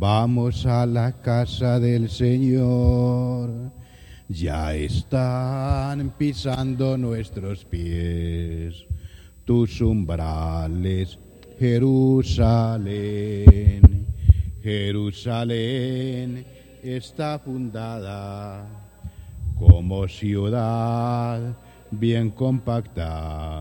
Vamos a la casa del Señor. Ya están pisando nuestros pies tus umbrales, Jerusalén. Jerusalén está fundada como ciudad bien compacta.